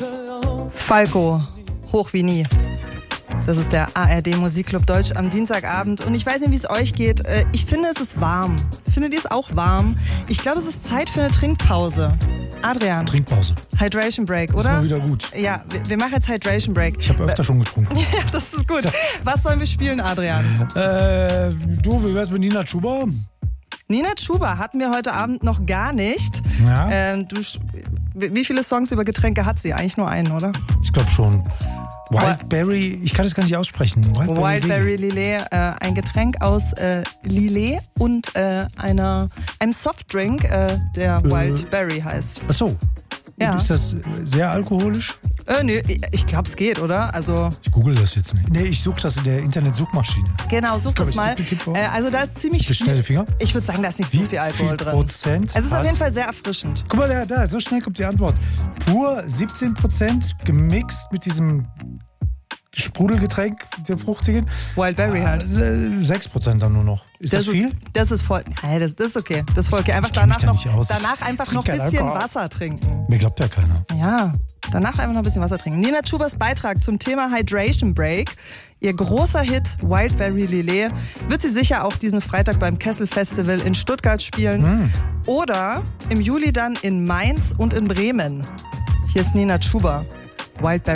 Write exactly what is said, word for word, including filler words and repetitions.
Falco, hoch wie nie. Das ist der A R D Musikclub Deutsch am Dienstagabend. Und ich weiß nicht, wie es euch geht. Ich finde, es ist warm. Findet ihr es auch warm? Ich glaube, es ist Zeit für eine Trinkpause. Adrian. Trinkpause. Hydration Break, oder? Ist mal wieder gut. Ja, wir, wir machen jetzt Hydration Break. Ich habe öfter schon getrunken. Ja, das ist gut. Was sollen wir spielen, Adrian? Äh, du, wie wär's mit Nina Chuba? Nina Chuba hatten wir heute Abend noch gar nicht. Ja. Ähm, du, wie viele Songs über Getränke hat sie? Eigentlich nur einen, oder? Ich glaube schon. Wildberry, ich kann das gar nicht aussprechen. Wildberry, Wildberry Lillet, äh, ein Getränk aus äh, Lillet und äh, einer, einem Softdrink, äh, der äh, Wildberry heißt. Ach so. Ja. Ist das sehr alkoholisch? Äh, nö, ich glaube, es geht, oder? Also ich google das jetzt nicht. Nee, ich suche das in der Internetsuchmaschine. Genau, such Komm, das mal. Äh, also da ist ziemlich viel. Schnelle Finger? Ich würde sagen, da ist nicht Wie so viel Alkohol viel drin. Prozent? Es ist auf jeden Fall sehr erfrischend. Guck mal, da, da, so schnell kommt die Antwort. Pur siebzehn Prozent gemixt mit diesem Sprudelgetränk, der fruchtigen. Wildberry halt. sechs Prozent dann nur noch. Ist das, das viel? Ist, das ist voll. Nein, das, das ist okay. Das ist voll okay. Einfach danach, da noch, aus. danach einfach ich noch ein bisschen Alkohol. Wasser trinken. Mir glaubt ja keiner. Ja, danach einfach noch ein bisschen Wasser trinken. Nina Chubas Beitrag zum Thema Hydration Break. Ihr großer Hit Wildberry Lillet wird sie sicher auch diesen Freitag beim Kessel Festival in Stuttgart spielen. Mm. Oder im Juli dann in Mainz und in Bremen. Hier ist Nina Chuba. Wildberry